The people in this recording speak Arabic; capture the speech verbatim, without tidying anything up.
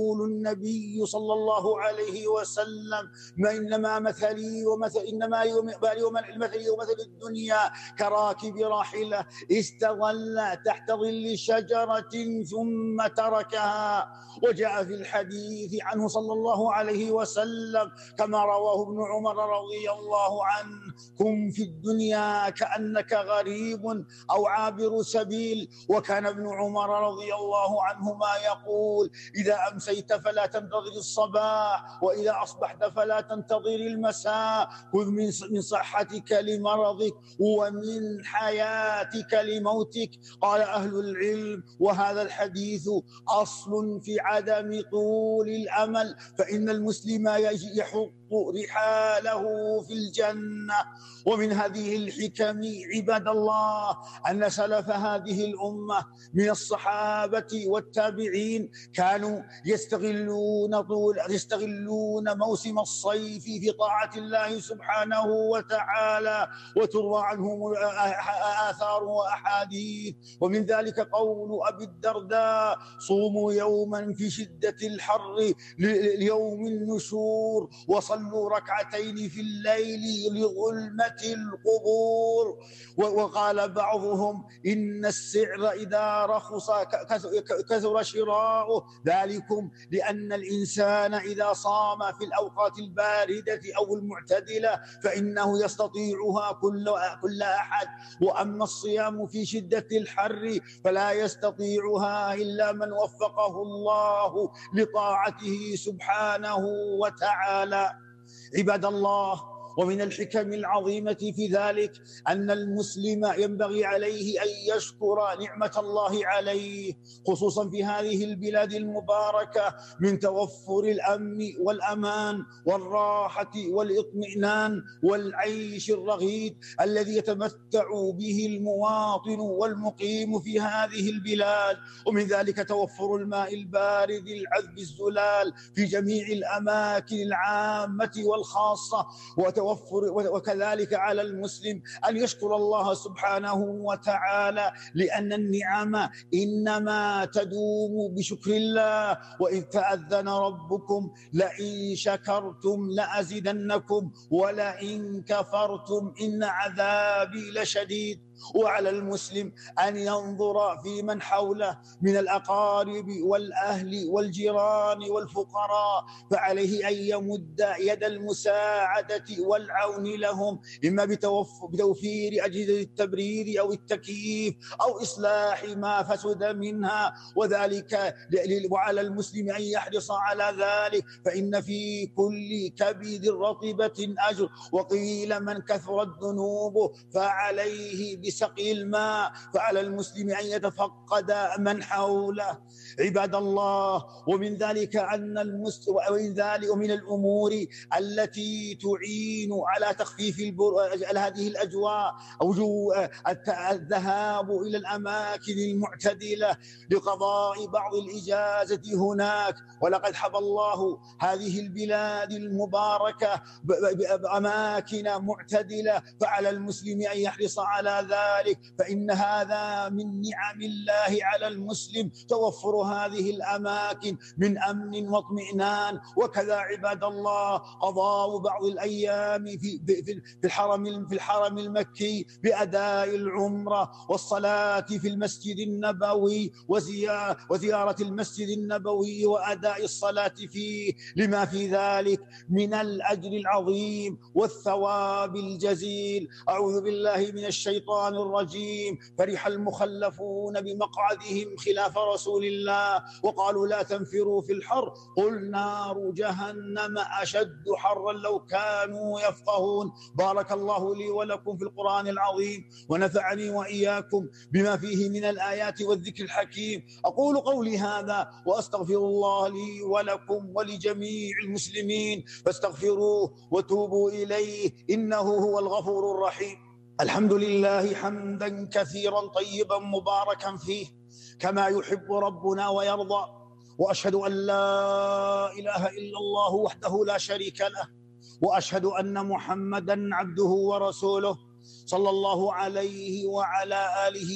يقول النبي صلى الله عليه وسلم: ما إنما مثلي ومثل إنما مثلي ومثل الدنيا كراكب راحلة استظل تحت ظل شجرة ثم تركها. وجاء في الحديث عنه صلى الله عليه وسلم كما رواه ابن عمر رضي الله عنه: كن في الدنيا كأنك غريب أو عابر سبيل. وكان ابن عمر رضي الله عنهما يقول: إذا أمسيت فلا تنتظر الصباح، وإذا أصبحت فلا تنتظر المساء. خذ من صحتك لمرضك ومن حياتك لموتك. قال أهل العلم: وهذا الحديث أصل في عدم طول الأمل، فإن المسلم يحق رحاله في الجنة. ومن هذه الحكم عباد الله أن سلف هذه الأمة من الصحابة والتابعين كانوا يستغلون طول يستغلون موسم الصيف في طاعة الله سبحانه وتعالى، وتروى عنهم آثار وأحاديث. ومن ذلك قول أبي الدرداء: صوموا يوما في شدة الحر ليوم النشور، وصلوا ركعتين في الليل لظلمة القبور. وقال بعضهم: إن السعر إذا رخص كثر شراؤه، ذلكم لأن الإنسان إذا صام في الأوقات الباردة أو المعتدلة فإنه يستطيعها كل, كل أحد، وأما الصيام في شدة الحر فلا يستطيعها إلا من وفقه الله لطاعته سبحانه وتعالى. عباد الله، ومن الحكم العظيمة في ذلك أن المسلم ينبغي عليه أن يشكر نعمة الله عليه، خصوصا في هذه البلاد المباركة من توفر الأمن والأمان والراحة والإطمئنان والعيش الرغيد الذي يتمتع به المواطن والمقيم في هذه البلاد. ومن ذلك توفر الماء البارد العذب الزلال في جميع الأماكن العامة والخاصة. وكذلك على المسلم أن يشكر الله سبحانه وتعالى، لأن النعم إنما تدوم بشكر الله. وإذ تأذن ربكم لئن شكرتم لأزيدنكم ولئن كفرتم إن عذابي لشديد. وعلى المسلم أن ينظر في من حوله من الأقارب والأهل والجيران والفقراء، فعليه أن يمد يد المساعدة والعون لهم، إما بتوفير أجهزة التبريد أو التكييف أو إصلاح ما فسد منها، وذلك وعلى المسلم أن يحرص على ذلك، فإن في كل كبد رطبة أجر. وقيل من كثرت ذنوبه فعليه بسقي الماء، فعلى المسلم أن يتفقد من حوله. عباد الله، ومن ذلك أن المسلم ومن ذلك ومن الأمور التي تعين على تخفيف هذه الأجواء أو الذهاب إلى الأماكن المعتدلة لقضاء بعض الإجازة هناك. ولقد حب الله هذه البلاد المباركة بأماكن معتدلة، فعلى المسلم أن يحرص على ذلك، فإن هذا من نعم الله على المسلم توفر هذه الأماكن من أمن واطمئنان. وكذا عباد الله قضاء بعض الأيام في في الحرم في الحرم المكي بأداء العمرة والصلاة في المسجد النبوي وزيارة المسجد النبوي وأداء الصلاة فيه، لما في ذلك من الأجر العظيم والثواب الجزيل. أعوذ بالله من الشيطان الرجيم. فرح المخلفون بمقعدهم خلاف رسول الله وقالوا لا تنفروا في الحر قل نار جهنم أشد حرا لو كانوا يفقهون. بارك الله لي ولكم في القرآن العظيم، ونفعني وإياكم بما فيه من الآيات والذكر الحكيم. أقول قولي هذا وأستغفر الله لي ولكم ولجميع المسلمين، فاستغفروه وتوبوا إليه إنه هو الغفور الرحيم. الحمد لله حمدا كثيرا طيبا مباركا فيه كما يحب ربنا ويرضى، وأشهد أن لا إله إلا الله وحده لا شريك له، وأشهد أن محمدا عبده ورسوله صلى الله عليه وعلى آله